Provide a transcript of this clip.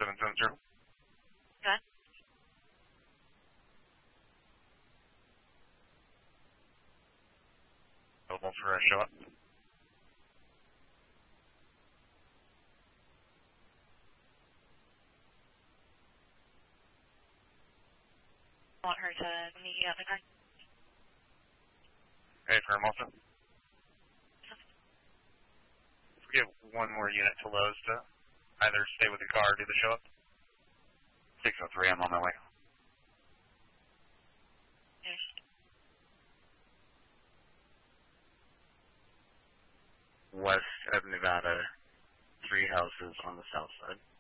770. Good. Available for a show up. I want her to meet you at the car. Okay, for Hermosa. We have one more unit to Lowe's to either stay with the car or do the show up. 603, I'm on my way. Okay. West of Nevada, 3 houses on the south side.